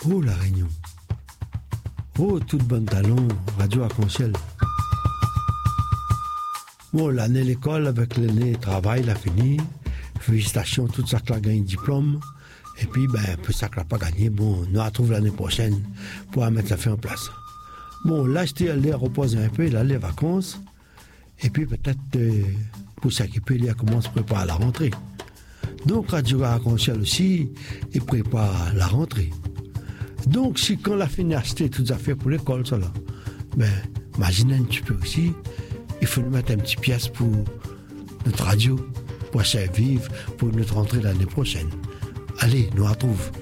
Oh, la Réunion. Oh, toute bonne talon, radio Arc-en-Ciel. Bon, l'année l'école avec l'année travail, la fini. Félicitations, tout ça qui a gagné diplôme. Et puis, peu ça qui n'a pas gagné, bon, nous retrouvons l'année prochaine pour mettre ça fait en place. Bon, là, j'étais allé reposer un peu, là, les vacances. Et puis, peut-être, pour s'occuper, il commence à préparer la rentrée. Donc, Radio Arc-en-Ciel aussi, il prépare la rentrée. Donc, si quand la fin acheté toutes les affaires pour l'école, ça là, imaginez un petit peu aussi, il faut nous mettre un petit pièce pour notre radio, pour servir, pour notre rentrée l'année prochaine. Allez, nous retrouvons.